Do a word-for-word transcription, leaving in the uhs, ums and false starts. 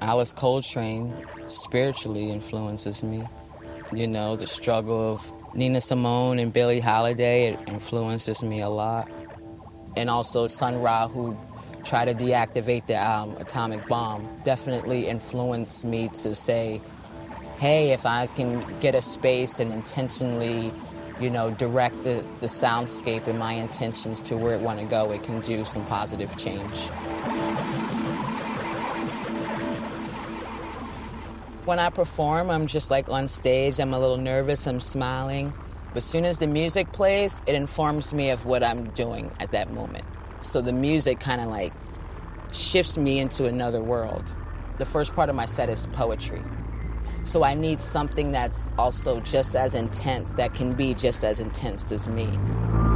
Alice Coltrane spiritually influences me. You know, the struggle of Nina Simone and Billie Holiday, it influences me a lot. And also Sun Ra, who tried to deactivate the um, atomic bomb, definitely influenced me to say, hey, if I can get a space and intentionally, you know, direct the, the soundscape and my intentions to where it want to go, it can do some positive change. When I perform, I'm just like on stage, I'm a little nervous, I'm smiling. But as soon as the music plays, it informs me of what I'm doing at that moment. So the music kind of like shifts me into another world. The first part of my set is poetry. So I need something that's also just as intense, that can be just as intense as me.